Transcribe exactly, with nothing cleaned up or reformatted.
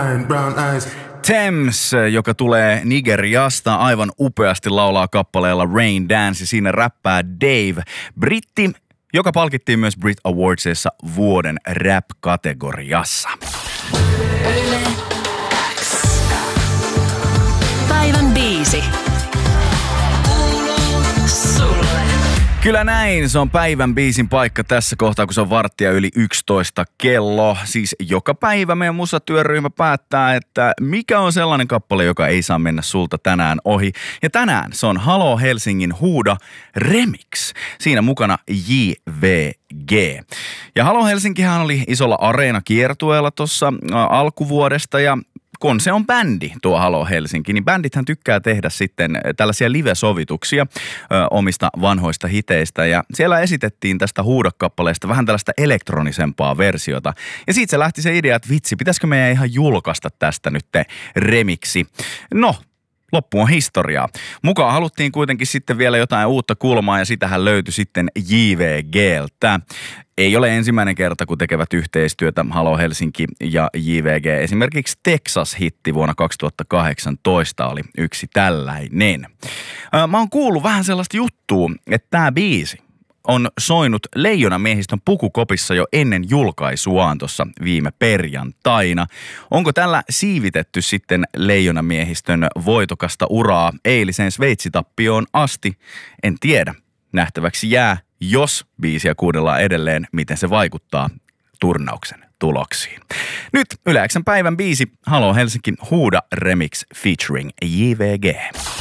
Thames, joka tulee Nigeriasta, aivan upeasti laulaa kappaleella Rain Dance ja siinä räppää Dave, britti, joka palkittiin myös Brit Awardsissa vuoden rap-kategoriassa. Yle X. Päivän biisi. Kyllä näin, se on päivän biisin paikka tässä kohtaa, kun se on varttia yli yksitoista kello. Siis joka päivä meidän musatyöryhmä päättää, että mikä on sellainen kappale, joka ei saa mennä sulta tänään ohi. Ja tänään se on Halo Helsingin Huuda Remix. Siinä mukana J V G. Ja Halo Helsinkihän oli isolla areenakiertueella tuossa alkuvuodesta ja kun se on bändi, tuo Halo Helsinki, niin bändithän tykkää tehdä sitten tällaisia live-sovituksia ö, omista vanhoista hiteistä. Ja siellä esitettiin tästä huudokappaleesta vähän tällaista elektronisempaa versiota. Ja siitä se lähti se idea, että vitsi, pitäisikö meidän ihan julkaista tästä nyt remiksi. No, loppu on historiaa. Mukaan haluttiin kuitenkin sitten vielä jotain uutta kulmaa ja sitähän löytyi sitten J V G:ltä. Ei ole ensimmäinen kerta, kun tekevät yhteistyötä Halo Helsinki ja J V G. Esimerkiksi Texas-hitti vuonna kaksituhattakahdeksantoista oli yksi tällainen. Mä oon kuullut vähän sellaista juttua, että tää biisi on soinut Leijonamiehistön pukukopissa jo ennen julkaisuaan tuossa viime perjantaina. Onko tällä siivitetty sitten Leijonamiehistön voitokasta uraa eiliseen Sveitsitappioon asti? En tiedä. Nähtäväksi jää, jos biisiä kuunnellaan edelleen, miten se vaikuttaa turnauksen tuloksiin. Nyt Yle X:n päivän biisi Halo Helsinki Huuda Remix featuring J V G.